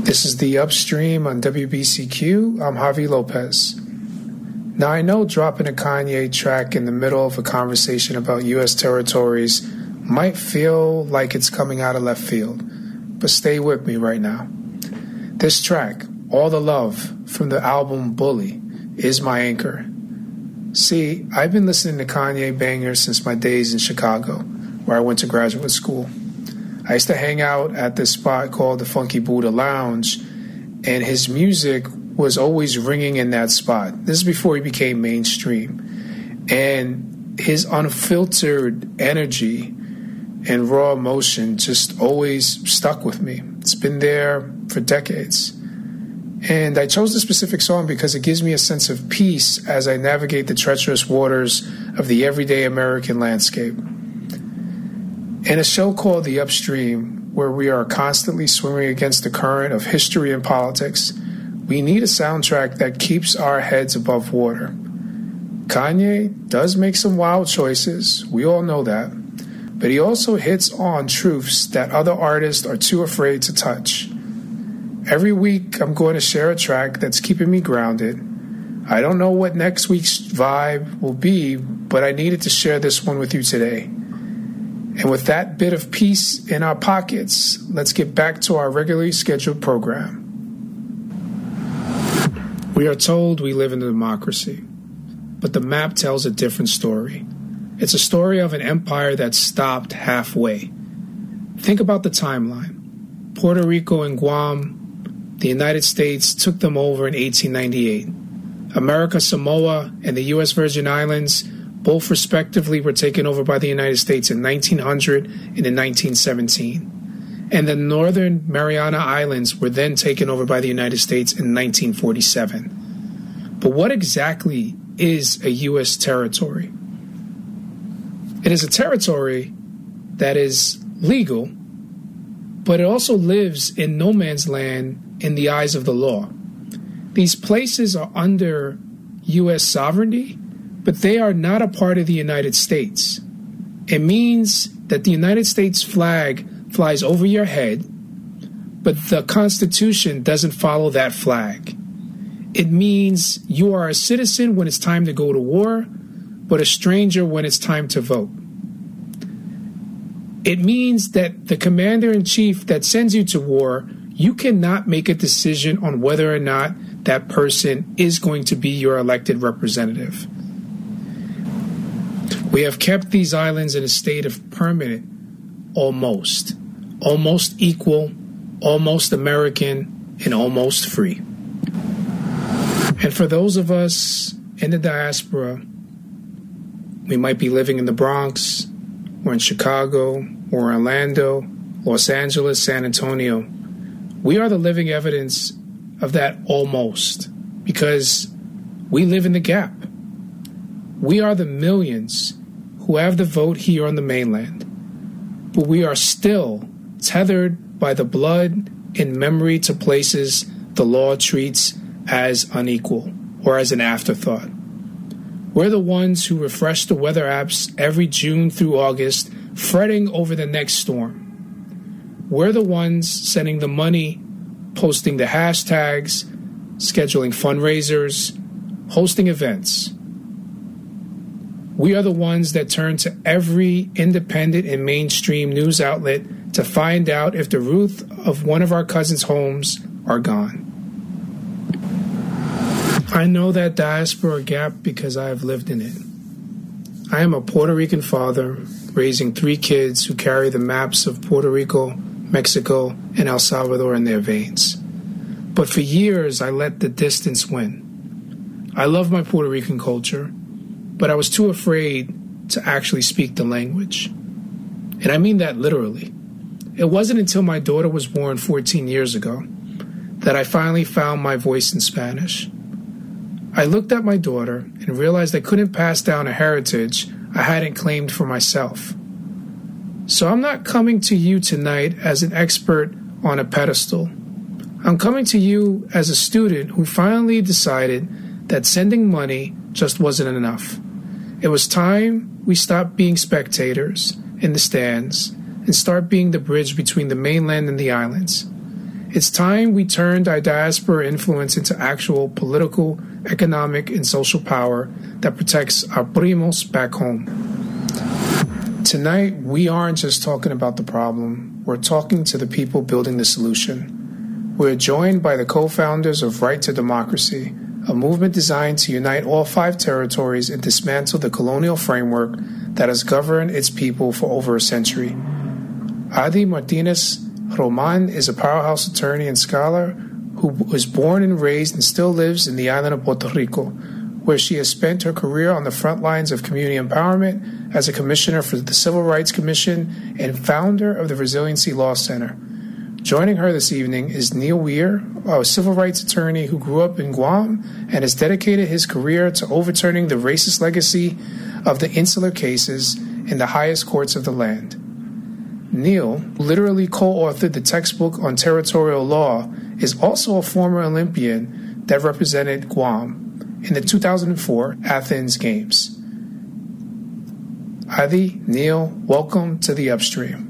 This is the Upstream on WBCQ. I'm Javi Lopez. Now, I know dropping a Kanye track in the middle of a conversation about U.S. territories might feel like it's coming out of left field, but stay with me right now. This track, All the Love, from the album Bully, is my anchor. See, I've been listening to Kanye bangers since my days in Chicago, where I went to graduate school. I used to hang out at this spot called the Funky Buddha Lounge, and his music was always ringing in that spot. This is before he became mainstream. And his unfiltered energy and raw emotion just always stuck with me. It's been there for decades. And I chose this specific song because it gives me a sense of peace as I navigate the treacherous waters of the everyday American landscape. In a show called The Upstream, where we are constantly swimming against the current of history and politics, we need a soundtrack that keeps our heads above water. Kanye does make some wild choices, we all know that, but he also hits on truths that other artists are too afraid to touch. Every week, I'm going to share a track that's keeping me grounded. I don't know what next week's vibe will be, but I needed to share this one with you today. And with that bit of peace in our pockets, let's get back to our regularly scheduled program. We are told we live in a democracy, but the map tells a different story. It's a story of an empire that stopped halfway. Think about the timeline. Puerto Rico and Guam, the United States took them over in 1898. America, Samoa, and the U.S. Virgin Islands both respectively were taken over by the United States in 1900 and in 1917. And the Northern Mariana Islands were then taken over by the United States in 1947. But what exactly is a U.S. territory? It is a territory that is legal, but it also lives in no man's land in the eyes of the law. These places are under U.S. sovereignty, but they are not a part of the United States. It means that the United States flag flies over your head, but the Constitution doesn't follow that flag. It means you are a citizen when it's time to go to war, but a stranger when it's time to vote. It means that the commander-in-chief that sends you to war, you cannot make a decision on whether or not that person is going to be your elected representative. We have kept these islands in a state of permanent almost equal, almost American, and almost free. And for those of us in the diaspora, we might be living in the Bronx, or in Chicago, or Orlando, Los Angeles, San Antonio. We are the living evidence of that almost, because we live in the gap. We are the millions who have the vote here on the mainland, but we are still tethered by the blood and memory to places the law treats as unequal or as an afterthought. We're the ones who refresh the weather apps every June through August, fretting over the next storm. We're the ones sending the money, posting the hashtags, scheduling fundraisers, hosting events. We are the ones that turn to every independent and mainstream news outlet to find out if the roof of one of our cousins' homes are gone. I know that diaspora gap because I have lived in it. I am a Puerto Rican father raising 3 kids who carry the maps of Puerto Rico, Mexico, and El Salvador in their veins. But for years, I let the distance win. I love my Puerto Rican culture, but I was too afraid to actually speak the language. And I mean that literally. It wasn't until my daughter was born 14 years ago that I finally found my voice in Spanish. I looked at my daughter and realized I couldn't pass down a heritage I hadn't claimed for myself. So I'm not coming to you tonight as an expert on a pedestal. I'm coming to you as a student who finally decided that sending money just wasn't enough. It was time we stopped being spectators in the stands and start being the bridge between the mainland and the islands. It's time we turned our diaspora influence into actual political, economic, and social power that protects our primos back home. Tonight, we aren't just talking about the problem, we're talking to the people building the solution. We're joined by the co-founders of Right to Democracy, a movement designed to unite all 5 territories and dismantle the colonial framework that has governed its people for over a century. Adi Martinez Roman is a powerhouse attorney and scholar who was born and raised and still lives in the island of Puerto Rico, where she has spent her career on the front lines of community empowerment as a commissioner for the Civil Rights Commission and founder of the Resiliency Law Center. Joining her this evening is Neil Weir, a civil rights attorney who grew up in Guam and has dedicated his career to overturning the racist legacy of the insular cases in the highest courts of the land. Neil, literally co-authored the textbook on territorial law, is also a former Olympian that represented Guam in the 2004 Athens Games. Adi, Neil, welcome to the Upstream.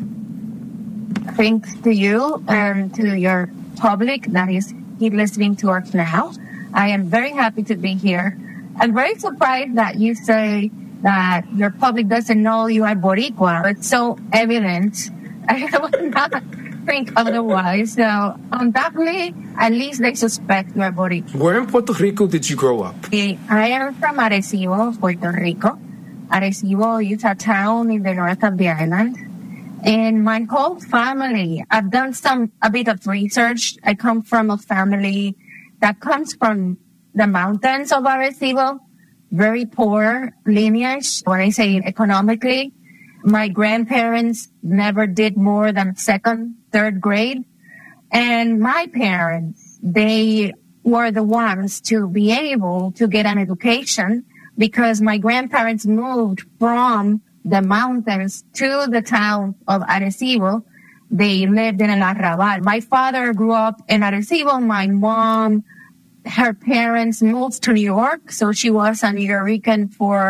Thanks to you and to your public that is listening to us now. I am very happy to be here. I'm very surprised that you say that your public doesn't know you are Boricua. It's so evident. I would not think otherwise. So, undoubtedly, at least they suspect you are Boricua. Where in Puerto Rico did you grow up? I am from Arecibo, Puerto Rico. Arecibo is a town in the north of the island. And my whole family, I've done a bit of research. I come from a family that comes from the mountains of Arecibo, very poor lineage. When I say economically, my grandparents never did more than 2nd, 3rd grade. And my parents, they were the ones to be able to get an education because my grandparents moved from the mountains to the town of Arecibo. They lived in El Arrabal. My father grew up in Arecibo. My mom, her parents moved to New York, so she was a New Yorican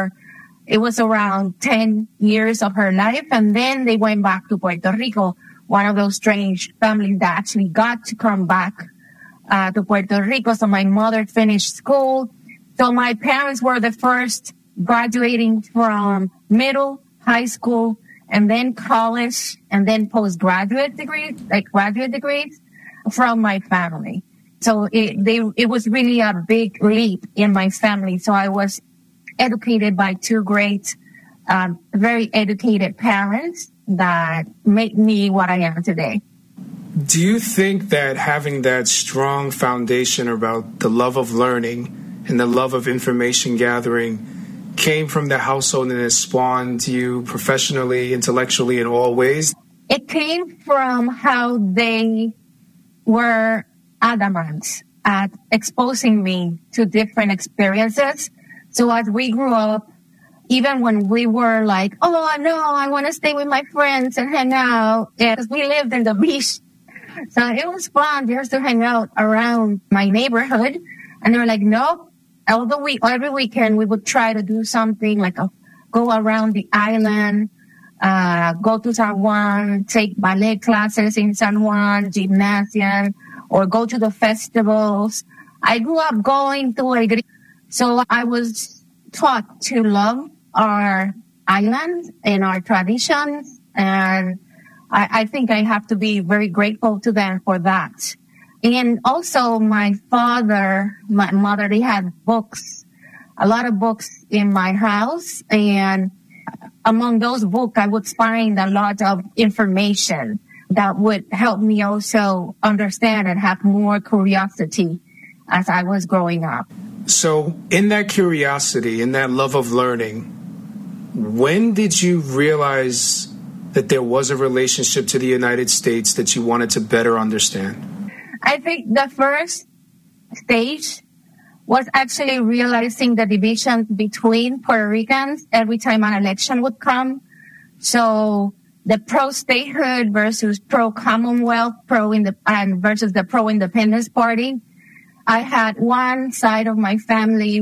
it was around 10 years of her life, and then they went back to Puerto Rico, one of those strange families that actually got to come back to Puerto Rico. So my mother finished school. So my parents were the first graduating from middle, high school, and then college, and then postgraduate degrees, like graduate degrees from my family. So it was really a big leap in my family. So I was educated by 2 great, very educated parents that made me what I am today. Do you think that having that strong foundation about the love of learning and the love of information gathering came from the household and it spawned you professionally, intellectually, in all ways? It came from how they were adamant at exposing me to different experiences. So as we grew up, even when we were like, oh, no, I want to stay with my friends and hang out, because we lived in the beach. So it was fun just to hang out around my neighborhood. And they were like, nope. Every weekend we would try to do something like go around the island, go to San Juan, take ballet classes in San Juan, gymnasium, or go to the festivals. I grew up going to Alegría. So I was taught to love our island and our traditions. And I think I have to be very grateful to them for that. And also my mother, they had books, a lot of books in my house. And among those books, I would find a lot of information that would help me also understand and have more curiosity as I was growing up. So in that curiosity, in that love of learning, when did you realize that there was a relationship to the United States that you wanted to better understand? I think the first stage was actually realizing the division between Puerto Ricans every time an election would come. So the pro-statehood versus pro-Commonwealth, versus the pro-independence party. I had one side of my family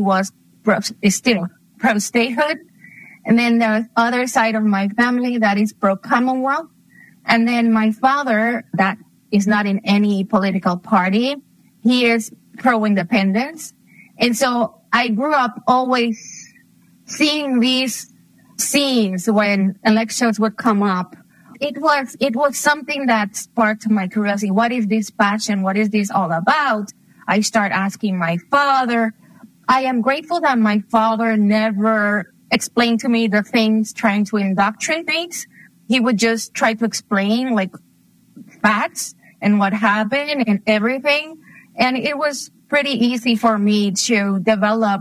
is still pro-statehood. And then the other side of my family that is pro-Commonwealth. And then my father, that is not in any political party. He is pro-independence. And so I grew up always seeing these scenes when elections would come up. It was something that sparked my curiosity. What is this passion? What is this all about? I start asking my father. I am grateful that my father never explained to me the things trying to indoctrinate. He would just try to explain like facts and what happened and everything. And it was pretty easy for me to develop.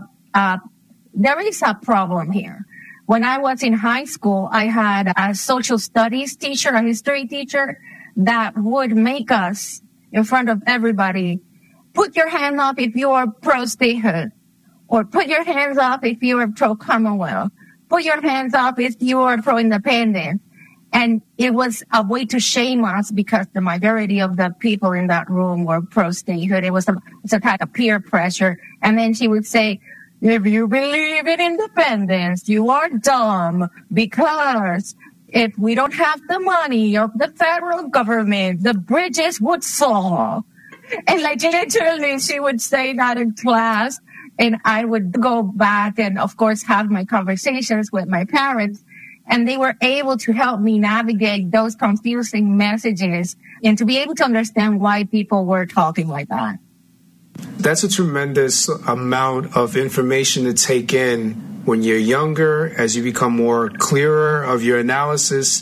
There is a problem here. When I was in high school, I had a social studies teacher, a history teacher, that would make us, in front of everybody, put your hand up if you are pro-statehood, or put your hands up if you are pro-Commonwealth, put your hands up if you are pro-independence. And it was a way to shame us because the majority of the people in that room were pro-statehood. It was a kind of peer pressure. And then she would say, if you believe in independence, you are dumb, because if we don't have the money of the federal government, the bridges would fall. And like literally she would say that in class, and I would go back and of course have my conversations with my parents, and they were able to help me navigate those confusing messages and to be able to understand why people were talking like that. That's a tremendous amount of information to take in when you're younger, as you become more clearer of your analysis.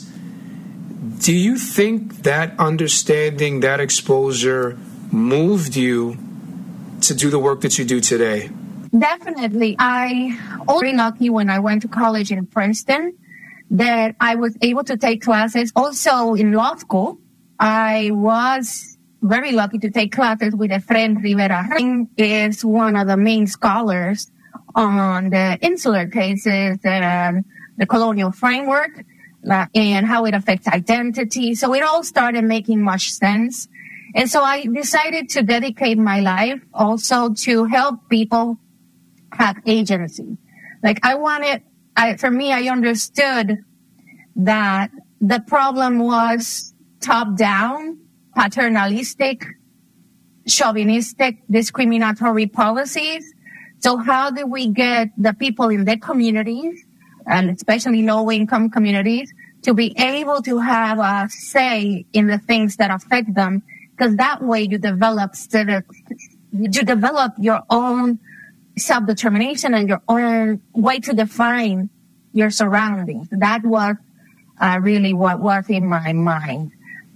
Do you think that understanding, that exposure moved you to do the work that you do today? Definitely. I was very lucky when I went to college in Princeton that I was able to take classes also in law school. I was very lucky to take classes with Efren Rivera. He is one of the main scholars on the insular cases and the colonial framework and how it affects identity. So it all started making much sense. And so I decided to dedicate my life also to help people have agency. Like I understood that the problem was top down, paternalistic, chauvinistic, discriminatory policies. So how do we get the people in the communities, and especially low-income communities, to be able to have a say in the things that affect them? Because that way you develop your own self-determination and your own way to define your surroundings. That was really what was in my mind.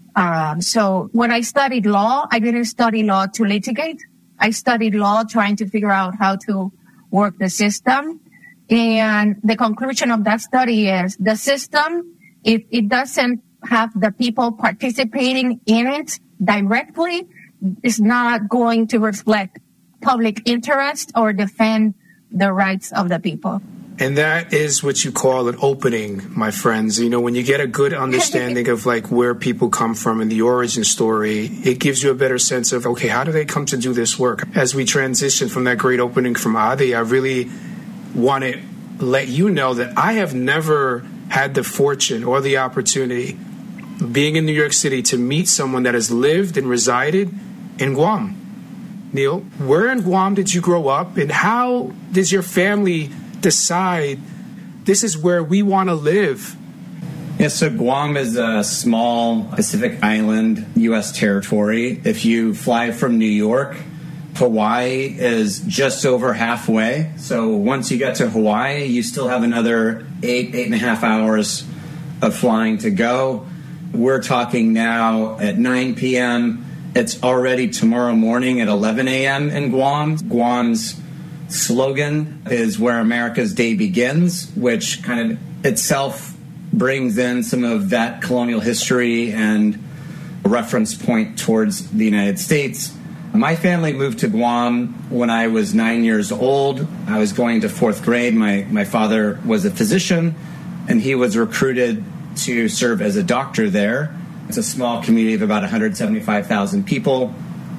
So when I studied law, I didn't study law to litigate. I studied law trying to figure out how to work the system. And the conclusion of that study is the system, if it doesn't have the people participating in it directly, is not going to reflect public interest or defend the rights of the people. And that is what you call an opening, my friends. You know, when you get a good understanding of like where people come from and the origin story, it gives you a better sense of, okay, how do they come to do this work? As we transition from that great opening from Adi, I really want to let you know that I have never had the fortune or the opportunity, being in New York City, to meet someone that has lived and resided in Guam. Neil, where in Guam did you grow up, and how does your family decide this is where we want to live? Yeah, so Guam is a small Pacific island, U.S. territory. If you fly from New York, Hawaii is just over halfway. So once you get to Hawaii, you still have another 8.5 hours of flying to go. We're talking now at 9 p.m. It's already tomorrow morning at 11 a.m. in Guam. Guam's slogan is "Where America's Day Begins," which kind of itself brings in some of that colonial history and a reference point towards the United States. My family moved to Guam when I was 9 years old. I was going to fourth grade. My father was a physician, and he was recruited to serve as a doctor there. It's a small community of about 175,000 people.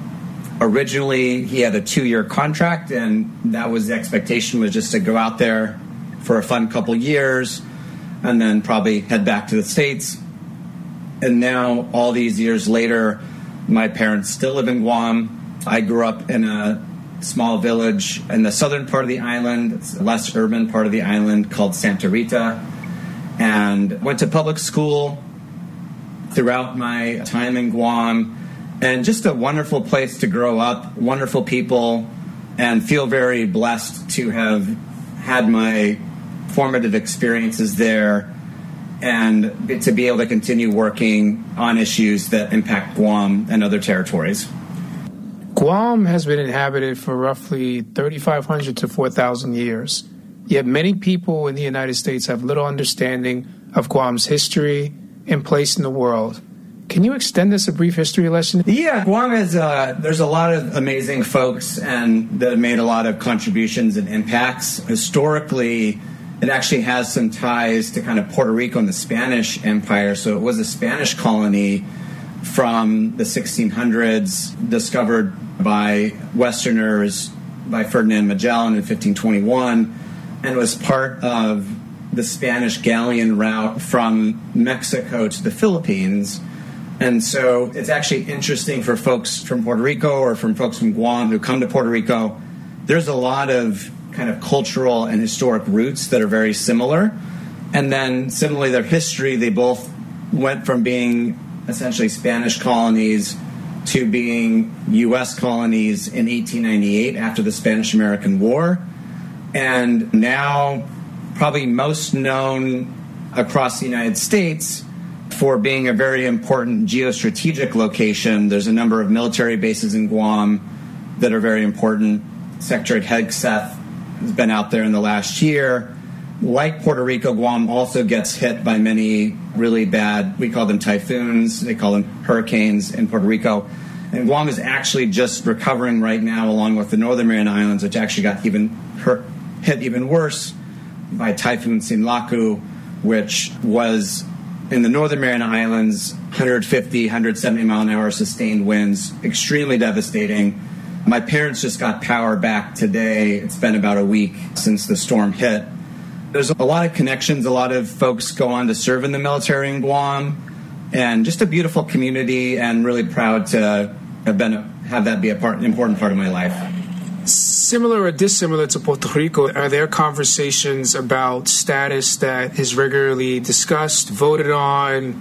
Originally, he had a 2-year contract, and that was the expectation, was just to go out there for a fun couple years and then probably head back to the States. And now, all these years later, My parents still live in Guam. I grew up in a small village in the southern part of the island. It's a less urban part of the island called Santa Rita. And went to public school throughout my time in Guam. And just a wonderful place to grow up, wonderful people, and feel very blessed to have had my formative experiences there and to be able to continue working on issues that impact Guam and other territories. Guam has been inhabited for roughly 3,500 to 4,000 years, yet many people in the United States have little understanding of Guam's history and place in the world. Can you extend this a brief history lesson? Yeah, Guam is, there's a lot of amazing folks and that have made a lot of contributions and impacts. Historically, it actually has some ties to kind of Puerto Rico and the Spanish Empire. So it was a Spanish colony from the 1600s, discovered by Westerners, by Ferdinand Magellan in 1521, and was part of the Spanish galleon route from Mexico to the Philippines. And so it's actually interesting for folks from Puerto Rico or from folks from Guam who come to Puerto Rico. There's a lot of kind of cultural and historic roots that are very similar. And then similarly, their history, they both went from being essentially Spanish colonies to being U.S. colonies in 1898 after the Spanish-American War. And now probably most known across the United States for being a very important geostrategic location. There's a number of military bases in Guam that are very important. Secretary Hegseth has been out there in the last year. Like Puerto Rico, Guam also gets hit by many really bad, we call them typhoons, they call them hurricanes in Puerto Rico. And Guam is actually just recovering right now, along with the Northern Mariana Islands, which actually got hit even worse by Typhoon Sinlaku, which was in the Northern Mariana Islands, 150, 170 mile an hour sustained winds, extremely devastating. My parents just got power back today. It's been about a week since the storm hit. There's a lot of connections. A lot of folks go on to serve in the military in Guam, and just a beautiful community, and really proud to have that be an important part of my life. Similar or dissimilar to Puerto Rico, are there conversations about status that is regularly discussed, voted on?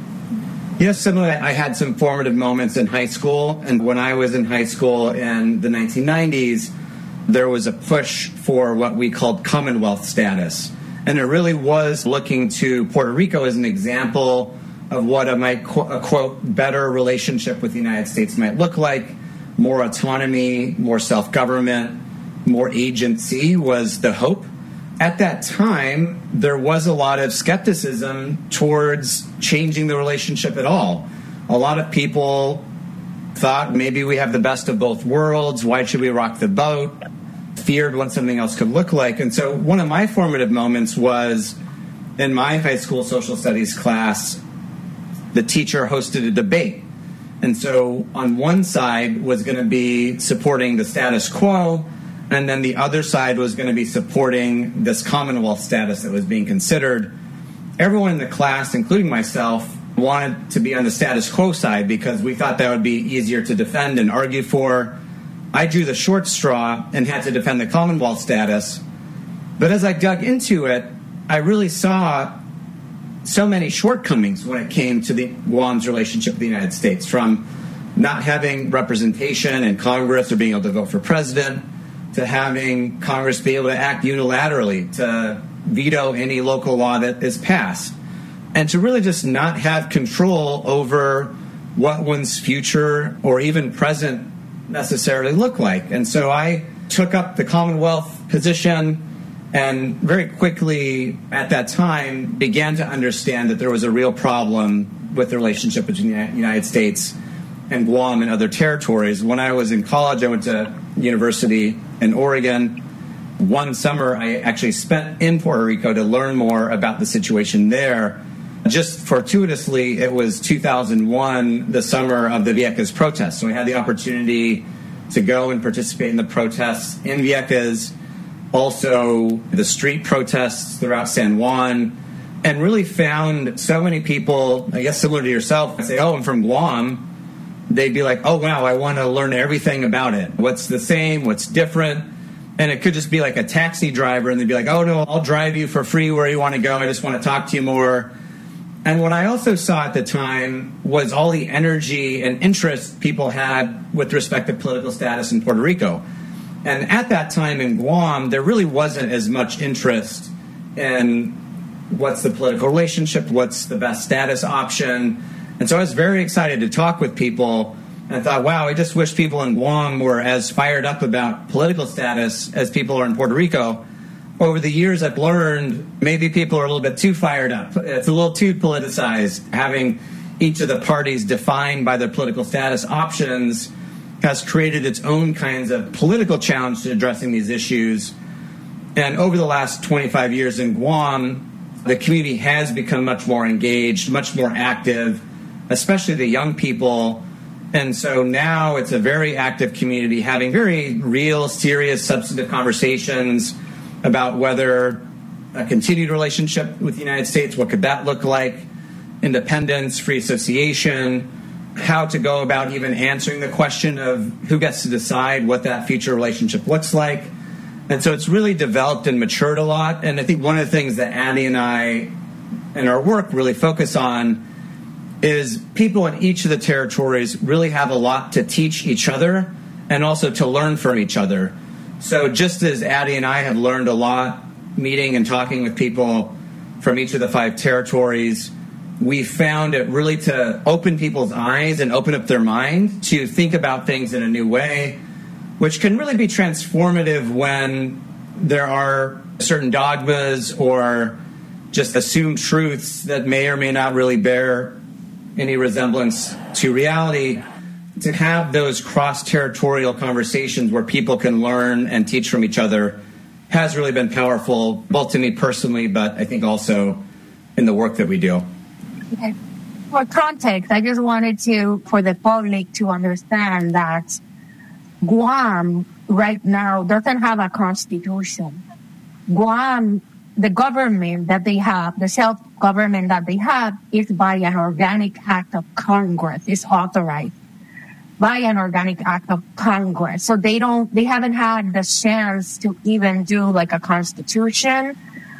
Yes, similarly, I had some formative moments in high school. And when I was in high school in the 1990s, there was a push for what we called Commonwealth status. And it really was looking to Puerto Rico as an example of what a quote, better relationship with the United States might look like. More autonomy, more self-government, more agency was the hope. At that time, there was a lot of skepticism towards changing the relationship at all. A lot of people thought maybe we have the best of both worlds. Why should we rock the boat? Feared what something else could look like. And so one of my formative moments was in my high school social studies class, the teacher hosted a debate. And so on one side was going to be supporting the status quo, and then the other side was going to be supporting this Commonwealth status that was being considered. Everyone in the class, including myself, wanted to be on the status quo side because we thought that would be easier to defend and argue for. I drew the short straw and had to defend the Commonwealth status. But as I dug into it, I really saw so many shortcomings when it came to the Guam's relationship with the United States, from not having representation in Congress or being able to vote for president, to having Congress be able to act unilaterally, to veto any local law that is passed, and to really just not have control over what one's future or even present necessarily look like. And so I took up the Commonwealth position, and very quickly at that time began to understand that there was a real problem with the relationship between the United States and Guam and other territories. When I was in college, I went to university in Oregon. One summer, I actually spent in Puerto Rico to learn more about the situation there. Just fortuitously, it was 2001, the summer of the Vieques protests. So we had the opportunity to go and participate in the protests in Vieques, also the street protests throughout San Juan, and really found so many people, I guess similar to yourself, say, oh, I'm from Guam. they'd be like, oh, wow, I want to learn everything about it. What's the same? What's different? And it could just be like a taxi driver, and they'd be like, oh, no, I'll drive you for free where you want to go. I just want to talk to you more. And what I also saw at the time was all the energy and interest people had with respect to political status in Puerto Rico. And at that time in Guam, there really wasn't as much interest in what's the political relationship, what's the best status option. And so I was very excited to talk with people, and I thought, wow, I just wish people in Guam were as fired up about political status as people are in Puerto Rico. Over the years, I've learned maybe people are a little bit too fired up. It's a little too politicized. Having each of the parties defined by their political status options has created its own kinds of political challenge to addressing these issues. And over the last 25 years in Guam, the community has become much more engaged, much more active, especially the young people. And so now it's a very active community having very real, serious, substantive conversations about whether a continued relationship with the United States, what could that look like, independence, free association, how to go about even answering the question of who gets to decide what that future relationship looks like. And so it's really developed and matured a lot. And I think one of the things that Addie and I and our work really focus on is people in each of the territories really have a lot to teach each other and also to learn from each other. So just as Addie and I have learned a lot meeting and talking with people from each of the 5 territories, we found it really to open people's eyes and open up their mind to think about things in a new way, which can really be transformative when there are certain dogmas or just assumed truths that may or may not really bear any resemblance to reality. To have those cross-territorial conversations where people can learn and teach from each other has really been powerful, both to me personally, but I think also in the work that we do. Okay. For context, I just wanted for the public to understand that Guam right now doesn't have a constitution. Guam, the government that they have, the self-government that they have, is by an organic act of Congress. It's authorized by an organic act of Congress. So they haven't had the chance to even do like a constitution.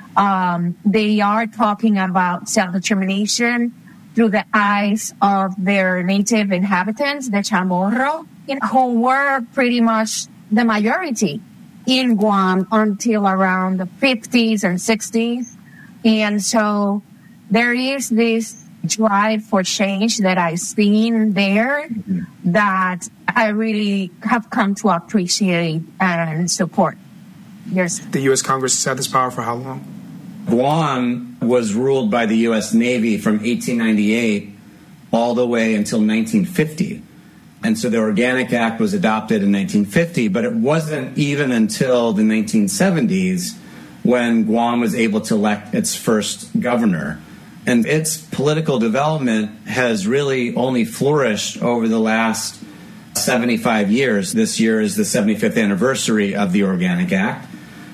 They are talking about self-determination through the eyes of their native inhabitants, the Chamorro, who were pretty much the majority in Guam until around the 50s and 60s. And so there is this drive for change that I've seen there that I really have come to appreciate and support. Yes. The U.S. Congress has had this power for how long? Guam was ruled by the U.S. Navy from 1898 all the way until 1950. And so the Organic Act was adopted in 1950, but it wasn't even until the 1970s when Guam was able to elect its first governor. And its political development has really only flourished over the last 75 years. This year is the 75th anniversary of the Organic Act.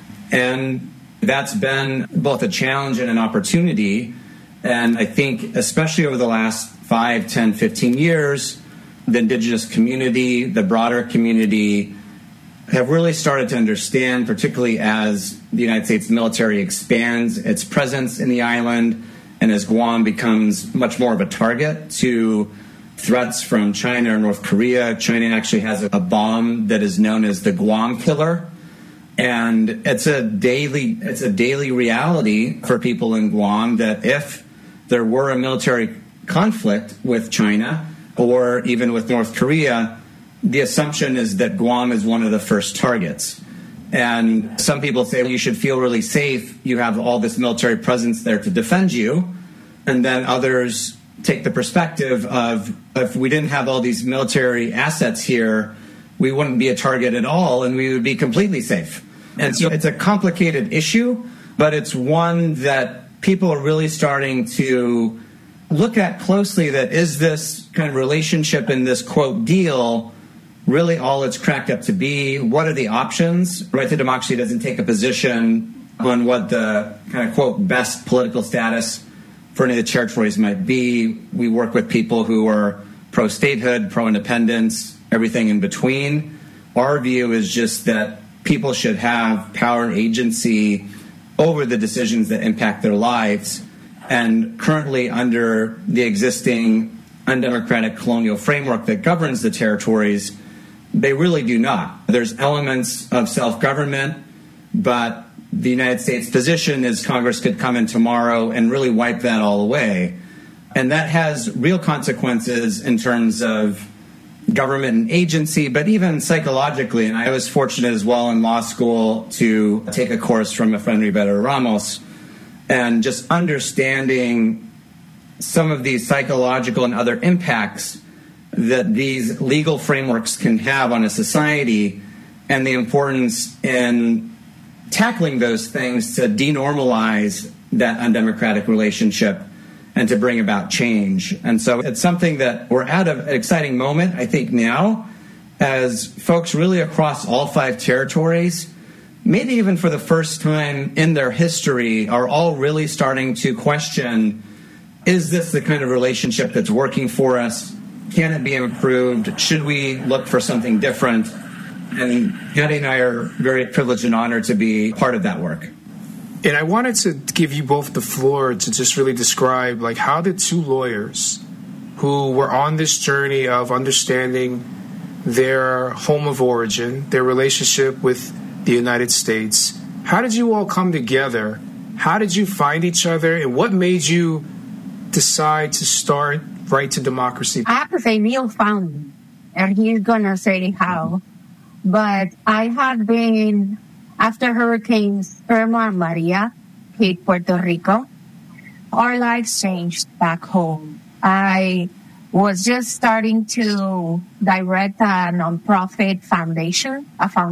And that's been both a challenge and an opportunity. And I think especially over the last 5, 10, 15 years, the indigenous community, the broader community, have really started to understand, particularly as the United States military expands its presence in the island and as Guam becomes much more of a target to threats from China or North Korea. China actually has a bomb that is known as the Guam Killer. And it's a daily reality for people in Guam that if there were a military conflict with China or even with North Korea, the assumption is that Guam is one of the first targets. And some people say, well, you should feel really safe. You have all this military presence there to defend you. And then others take the perspective of, if we didn't have all these military assets here, we wouldn't be a target at all, and we would be completely safe. And so it's a complicated issue, but it's one that people are really starting to look at closely. That is this kind of relationship in this, quote, deal really all it's cracked up to be? What are the options? Right to Democracy doesn't take a position on what the kind of, quote, best political status for any of the territories might be. We work with people who are pro-statehood, pro-independence, everything in between. Our view is just that people should have power and agency over the decisions that impact their lives. And currently, under the existing undemocratic colonial framework that governs the territories, they really do not. There's elements of self-government, but the United States position is Congress could come in tomorrow and really wipe that all away. And that has real consequences in terms of government and agency, but even psychologically. And I was fortunate as well in law school to take a course from Efraín Rivera Ramos, and just understanding some of these psychological and other impacts that these legal frameworks can have on a society, and the importance in tackling those things to denormalize that undemocratic relationship and to bring about change. And so it's something that we're at an exciting moment, I think, now, as folks really across all 5 territories, maybe even for the first time in their history, are all really starting to question, is this the kind of relationship that's working for us? Can it be improved? Should we look for something different? And Hattie and I are very privileged and honored to be part of that work. And I wanted to give you both the floor to just really describe, like, how did 2 lawyers who were on this journey of understanding their home of origin, their relationship with the United States, how did you all come together? How did you find each other? And what made you decide to start Right to Democracy? I have to say Neil found me, and he's going to say how. But I had been, after Hurricanes Irma and Maria hit Puerto Rico, our lives changed back home. I was just starting to direct a nonprofit foundation,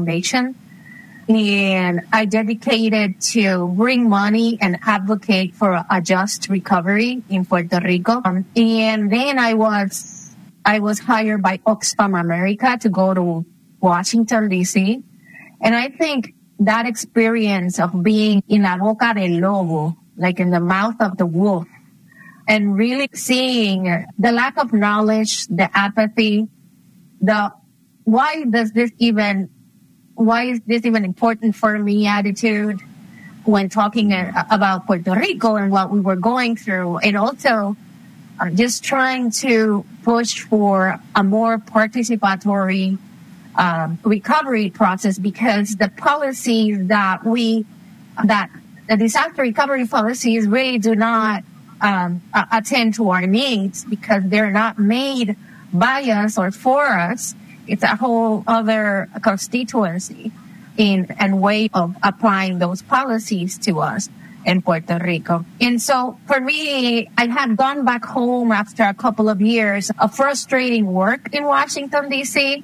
and I dedicated to bring money and advocate for a just recovery in Puerto Rico. And then I was hired by Oxfam America to go to Washington, D.C. And I think that experience of being in la boca del lobo, like in the mouth of the wolf, and really seeing the lack of knowledge, the apathy, why is this even important for me attitude when talking about Puerto Rico and what we were going through, and also just trying to push for a more participatory recovery process, because the policies that the disaster recovery policies really do not attend to our needs, because they're not made by us or for us. It's a whole other constituency and way of applying those policies to us in Puerto Rico. And so for me, I had gone back home after a couple of years of frustrating work in Washington, D.C.,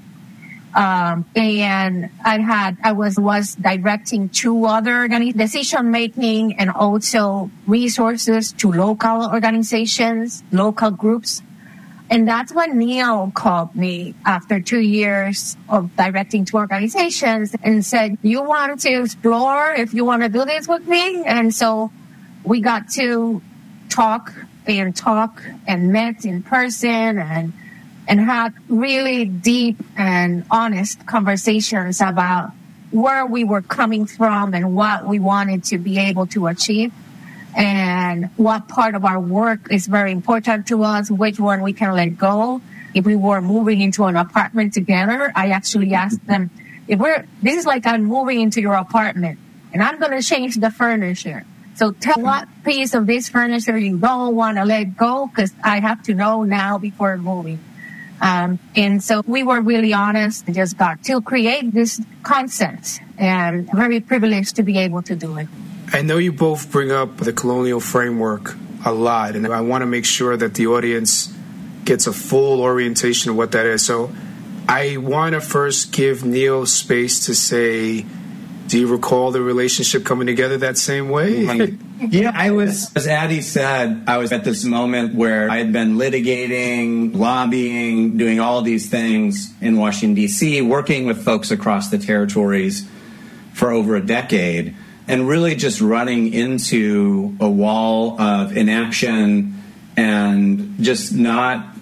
and I was directing 2 other decision making and also resources to local organizations, local groups. And that's when Neil called me after 2 years of directing 2 organizations and said, you want to explore if you want to do this with me? And so we got to talk and met in person and had really deep and honest conversations about where we were coming from and what we wanted to be able to achieve, and what part of our work is very important to us, which one we can let go. If we were moving into an apartment together, I actually asked them, this is like I'm moving into your apartment and I'm going to change the furniture. So tell what piece of this furniture you don't want to let go, because I have to know now before moving. And so we were really honest and just got to create this concept, and very privileged to be able to do it. I know you both bring up the colonial framework a lot, and I want to make sure that the audience gets a full orientation of what that is. So I want to first give Neil space to say, do you recall the relationship coming together that same way? Yeah, as Addie said, I was at this moment where I had been litigating, lobbying, doing all these things in Washington, D.C., working with folks across the territories for over a decade, and really just running into a wall of inaction and just not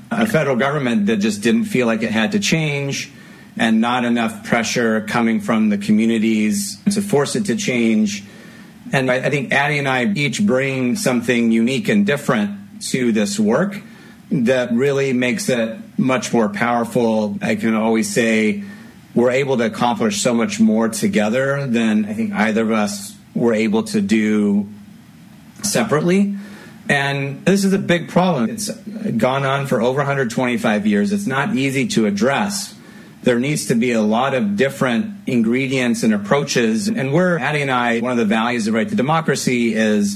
a federal government that just didn't feel like it had to change, and not enough pressure coming from the communities to force it to change. And I think Addie and I each bring something unique and different to this work that really makes it much more powerful. I can always say we're able to accomplish so much more together than I think either of us were able to do separately. And this is a big problem. It's gone on for over 125 years. It's not easy to address. There needs to be a lot of different ingredients and approaches. And Addie and I, one of the values of Right to Democracy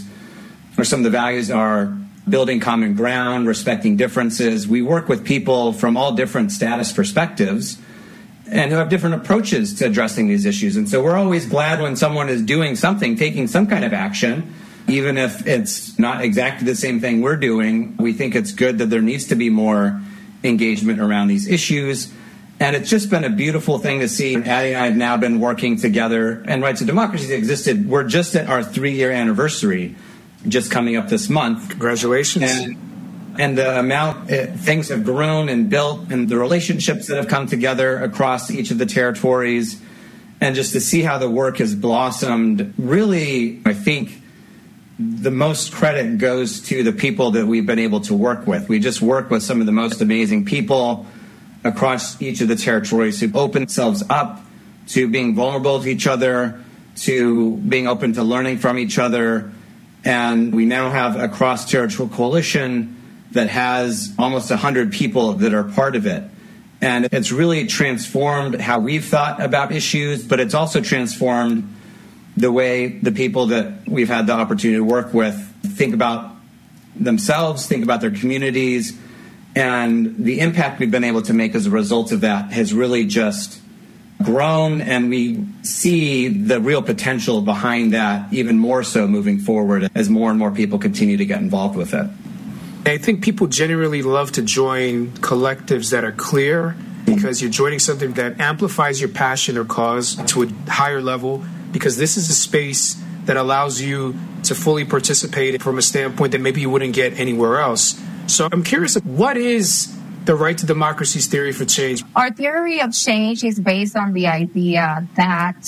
or some of the values are building common ground, respecting differences. We work with people from all different status perspectives and who have different approaches to addressing these issues. And so we're always glad when someone is doing something, taking some kind of action, even if it's not exactly the same thing we're doing. We think it's good that there needs to be more engagement around these issues. And it's just been a beautiful thing to see. Addie and I have now been working together, and Right to Democracy existed. We're just at our 3-year anniversary, just coming up this month. Congratulations. And the amount things have grown and built, and the relationships that have come together across each of the territories, and just to see how the work has blossomed, really, I think the most credit goes to the people that we've been able to work with. We just work with some of the most amazing people across each of the territories who open themselves up to being vulnerable to each other, to being open to learning from each other. And we now have a cross-territorial coalition that has almost 100 people that are part of it. And it's really transformed how we've thought about issues, but it's also transformed the way the people that we've had the opportunity to work with think about themselves, think about their communities. And the impact we've been able to make as a result of that has really just grown, and we see the real potential behind that even more so moving forward as more and more people continue to get involved with it. I think people generally love to join collectives that are clear because you're joining something that amplifies your passion or cause to a higher level, because this is a space that allows you to fully participate from a standpoint that maybe you wouldn't get anywhere else. So I'm curious, what is the Right to Democracy's theory for change? Our theory of change is based on the idea that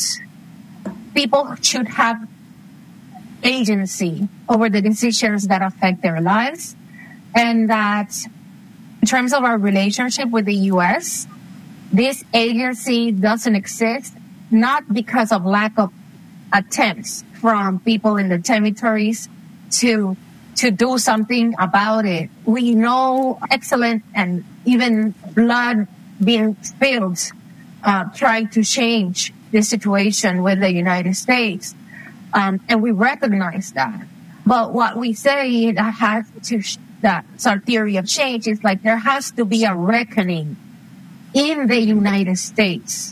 people should have agency over the decisions that affect their lives, and that in terms of our relationship with the U.S., this agency doesn't exist, not because of lack of attempts from people in the territories to do something about it. We know excellent and even blood being spilled trying to change the situation with the United States. And we recognize that. But what we say that's our theory of change is like there has to be a reckoning in the United States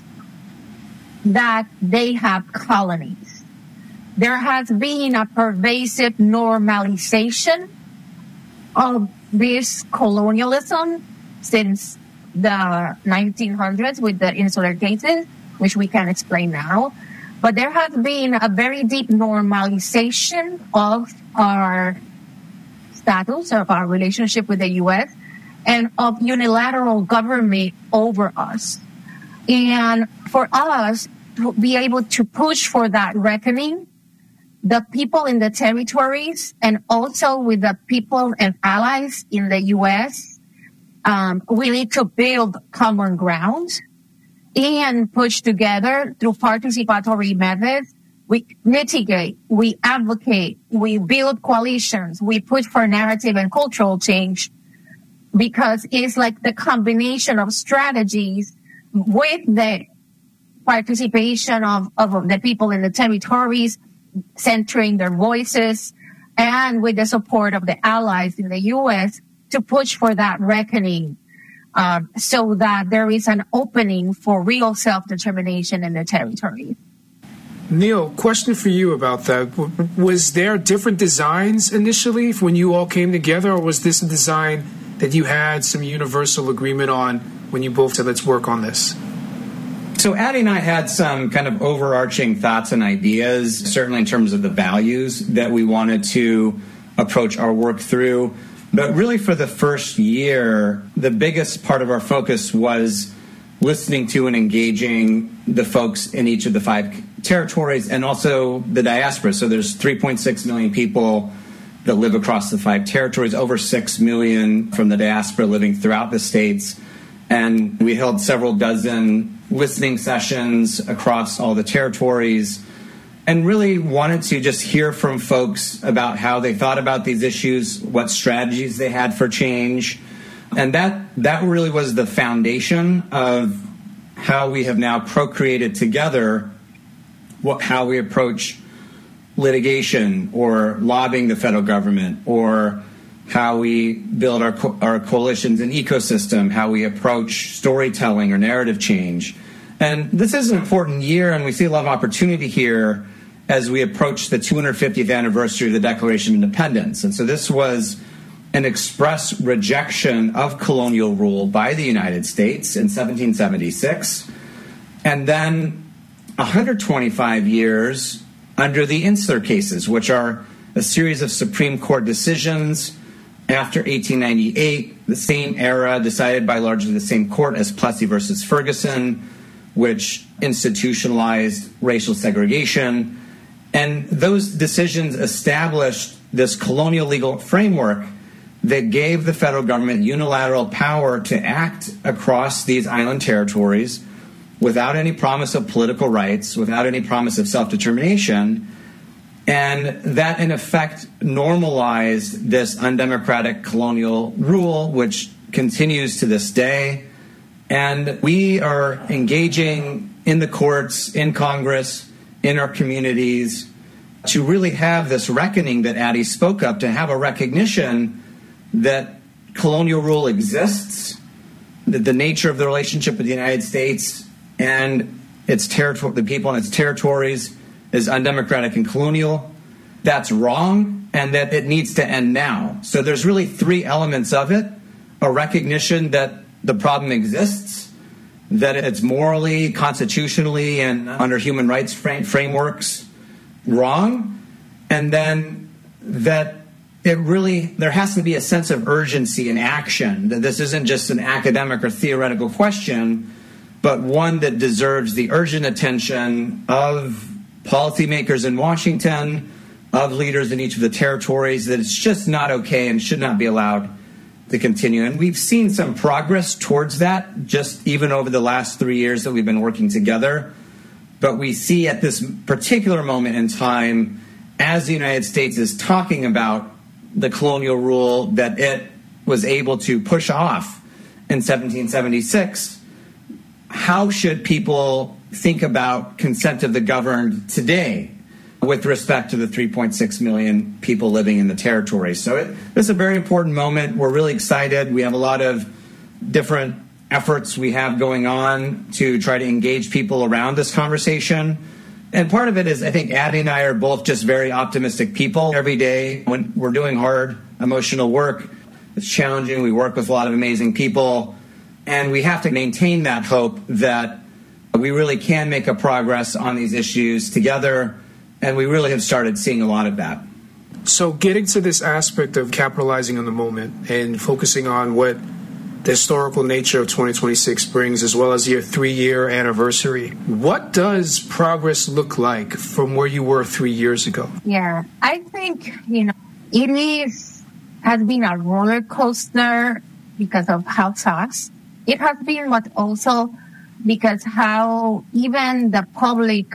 that they have colonies. There has been a pervasive normalization of this colonialism since the 1900s with the insular cases, which we can explain now. But there has been a very deep normalization of our status, of our relationship with the U.S., and of unilateral government over us. And for us to be able to push for that reckoning, the people in the territories and also with the people and allies in the U.S., we need to build common ground and push together through participatory methods. We mitigate, we advocate, we build coalitions, we push for narrative and cultural change, because it's like the combination of strategies with the participation of the people in the territories, centering their voices, and with the support of the allies in the U.S. to push for that reckoning, so that there is an opening for real self-determination in the territory. Neil, question for you about that. Was there different designs initially when you all came together, or was this a design that you had some universal agreement on when you both said, let's work on this? So Addie and I had some kind of overarching thoughts and ideas, certainly in terms of the values that we wanted to approach our work through. But really for the first year, the biggest part of our focus was listening to and engaging the folks in each of the 5 territories and also the diaspora. So there's 3.6 million people that live across the 5 territories, over 6 million from the diaspora living throughout the states. And we held several dozen listening sessions across all the territories and really wanted to just hear from folks about how they thought about these issues, what strategies they had for change. And that really was the foundation of how we have now co-created together how we approach litigation or lobbying the federal government, or how we build our coalitions and ecosystem, how we approach storytelling or narrative change. And this is an important year, and we see a lot of opportunity here as we approach the 250th anniversary of the Declaration of Independence. And so this was an express rejection of colonial rule by the United States in 1776, and then 125 years under the Insular Cases, which are a series of Supreme Court decisions after 1898, the same era decided by largely the same court as Plessy versus Ferguson, which institutionalized racial segregation. And those decisions established this colonial legal framework that gave the federal government unilateral power to act across these island territories without any promise of political rights, without any promise of self-determination. And that, in effect, normalized this undemocratic colonial rule, which continues to this day. And we are engaging in the courts, in Congress, in our communities, to really have this reckoning that Addie spoke of, to have a recognition that colonial rule exists, that the nature of the relationship with the United States and its territory, the people in its territories, is undemocratic and colonial. That's wrong, and that it needs to end now. So there's really 3 elements of it: a recognition that the problem exists, that it's morally, constitutionally, and under human rights frameworks wrong, and then that there has to be a sense of urgency and action, that this isn't just an academic or theoretical question, but one that deserves the urgent attention of policymakers in Washington, of leaders in each of the territories, that it's just not okay and should not be allowed to continue. And we've seen some progress towards that, just even over the last 3 years that we've been working together. But we see at this particular moment in time, as the United States is talking about the colonial rule that it was able to push off in 1776, how should people think about consent of the governed today with respect to the 3.6 million people living in the territory? So this is a very important moment. We're really excited. We have a lot of different efforts we have going on to try to engage people around this conversation. And part of it is, I think Addie and I are both just very optimistic people. Every day when we're doing hard, emotional work, it's challenging. We work with a lot of amazing people. And we have to maintain that hope that we really can make a progress on these issues together. And we really have started seeing a lot of that. So getting to this aspect of capitalizing on the moment and focusing on what the historical nature of 2026 brings, as well as your 3-year anniversary, what does progress look like from where you were 3 years ago? Yeah, I think, it has been a roller coaster because of how fast it has been, but also because how even the public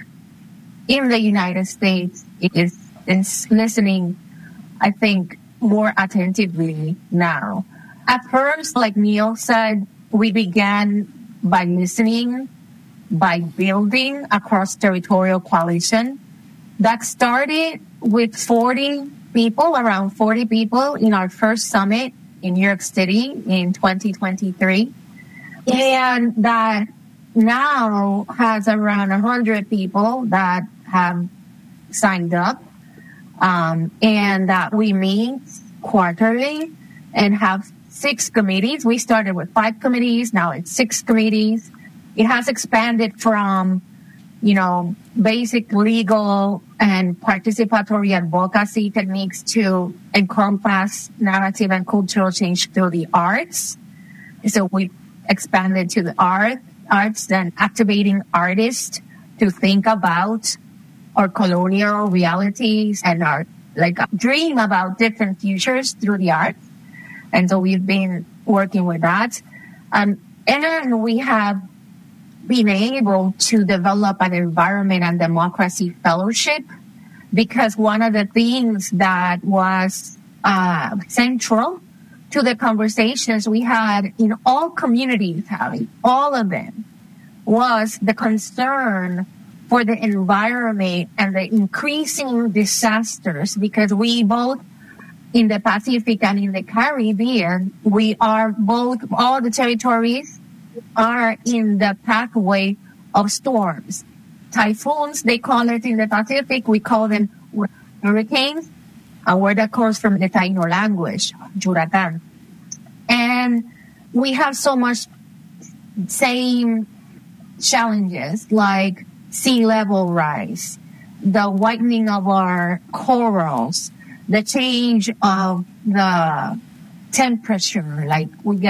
in the United States is listening, I think, more attentively now. At first, like Neil said, we began by listening, by building a cross-territorial coalition that started with 40 people, around 40 people in our first summit in New York City in 2023. And that now has around 100 people that have signed up, and that we meet quarterly and have 6 committees. We started with 5 committees. Now it's 6 committees. It has expanded from basic legal and participatory advocacy techniques to encompass narrative and cultural change through the arts. So we expanded to the arts, then activating artists to think about our colonial realities and our dream about different futures through the arts. And so we've been working with that. And we have been able to develop an environment and democracy fellowship, because one of the things that was central to the conversations we had in all communities, Hallie, all of them, was the concern for the environment and the increasing disasters, because we both in the Pacific and in the Caribbean, we are both, all the territories are in the pathway of storms. Typhoons, they call it in the Pacific, we call them hurricanes, a word that comes from the Taino language, huracán. And we have so much same challenges like sea level rise, the whitening of our corals, the change of the temperature, like we get